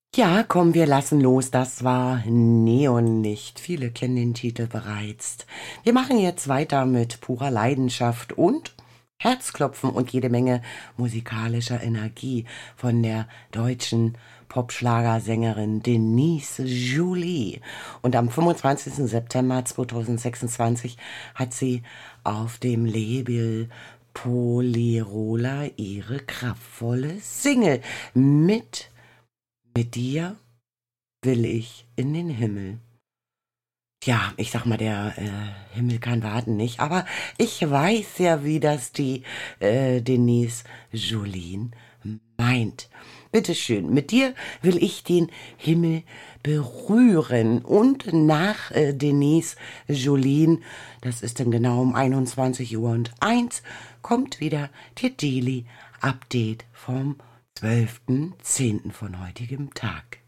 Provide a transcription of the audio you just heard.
Ja, komm, wir lassen los. Das war Neonlicht. Viele kennen den Titel bereits. Wir machen jetzt weiter mit purer Leidenschaft und Herzklopfen und jede Menge musikalischer Energie von der deutschen Popschlagersängerin Denise Jolie. Und am 25. September 2026 hat sie auf dem Label Polyrola ihre kraftvolle Single mit dir will ich in den Himmel. Ja, ich sag mal, der Himmel kann warten, nicht? Aber ich weiß ja, wie das die Denise Jolien meint. Bitteschön, mit dir will ich den Himmel berühren. Und nach Denise Jolien, das ist dann genau um 21:01 kommt wieder die Daily Update vom 12.10. von heutigem Tag.